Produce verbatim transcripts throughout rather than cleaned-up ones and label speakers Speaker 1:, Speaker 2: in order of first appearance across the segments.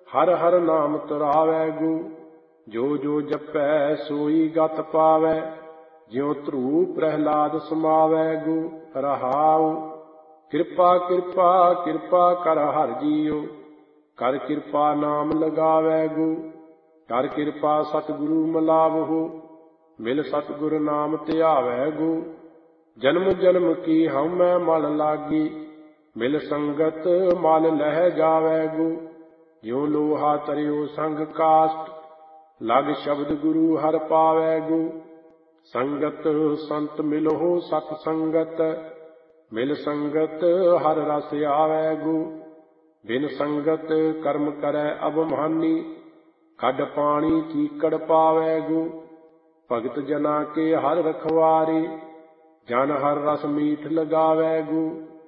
Speaker 1: हर हर नाम तुरावै गु। जो जो जपै सोई गत पावै, ज्यों ध्रुव प्रहलाद समावै गु। रहाउ कृपा कृपा कृपा कर हर जियो, कर कृपा नाम लगावै गु। कर कृपा सतगुरु मिलावहु, मिल सतगुर नाम ध्यावै गु। जन्म जन्म की हउमੈ मल लागी, मिल संगत मल लह जावै गु। ज्यों लोहा तरियो संग काष्ट, लग शब्द गुरु हर पावै गु। संगत संत मिलहो सत संगत, मिल संगत हर रस आवै गु। बिन संगत कर्म करै अबमानी, खड पानी चीकड़ पावै गु। भगत जना के हर रखवारे, जन हर रस मीठ लगावै गु।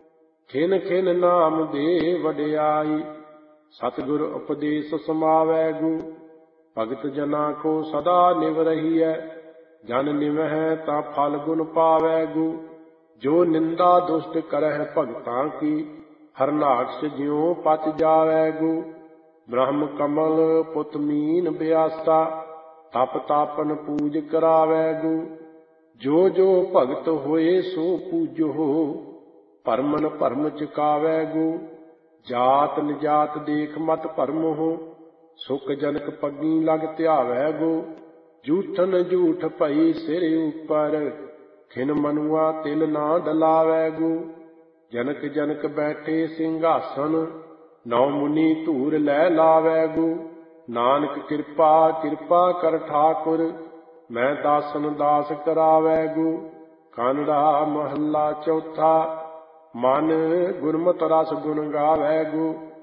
Speaker 1: खिन खिन नाम दे वडियाई, सतगुर उपदेश समावै गु। भगत जना को सदा निव रहियै, जन निवहै ता फल गुण पावै गु। जो निंदा दुष्ट करह भगतां की, हरनाक्ष ज्यों पच जावै गु। ब्रह्म कमल पुत मीन ब्यासा, तप तापन पूज करावै गु। जो जो भगत होए सो पूजो, भरमन भरम चुकावै गु। जात निजात देख मत भरमो, सुख जनक पग्गी लग ध्यावै गु। जूठन जूठ भई सिर ऊपर, खिन मनुआ तिल ना डलावै गु। जनक जनक बैठे ਸਿੰਘਾਸਨ, नौ मुनि धूर लै लावै गु। नानक कृपा कृपा कर ठाकुर, मैं दासन दास करावै गु। कानड़ा महला चौथा, मन गुरमत रस गुण गावै गु।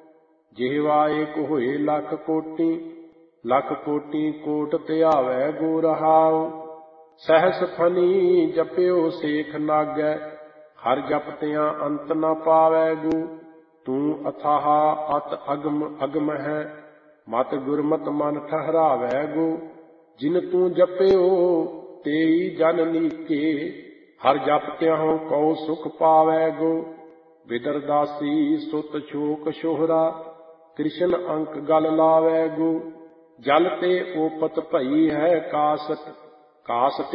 Speaker 1: ਜਿਹਵਾ ਏਕ ਹੋਏ ਲੱਖ ਕੋਟੀ, ਲੱਖ ਕੋਟੀ ਕੋਟ ਧਿਆਵੈ ਗੋ। ਰਹਾਉ ਸਹਸ ਫਨੀ ਜਪਿਓ ਸੇਖ ਨਾਗੈ, ਹਰ ਜਪਤਿਆਂ ਅੰਤ ਨ ਪਾਵੈ ਗੋ। ਤੂੰ ਅਥਾਹ ਅਤ ਅਗਮ ਅਗਮ ਹੈ, ਮਤ ਗੁਰਮਤਿ ਮਨ ਠਹਰਾਵੈ ਗੋ। ਜਿਨ ਤੂੰ ਜਪਿਓ ਤੇਈ ਜਨ ਨੀਕੇ, ਹਰ ਜਪਤਿਆਂ ਕਉ ਸੁਖ ਪਾਵੈ ਗੋ। ਵਿਦਰਦਾਸੀ ਸੁਤ ਸ਼ੋਕ ਸ਼ੋਹਰਾ, कृष्ण अंक गल लावै गु। जल ते ओपत भई है कासट, कासट